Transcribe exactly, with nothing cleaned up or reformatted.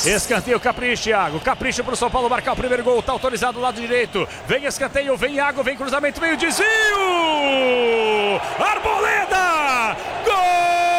Escanteio, capricha, Iago. Capricha pro São Paulo marcar o primeiro gol. Tá autorizado do lado direito. Vem escanteio, vem Iago, vem cruzamento, vem o desvio!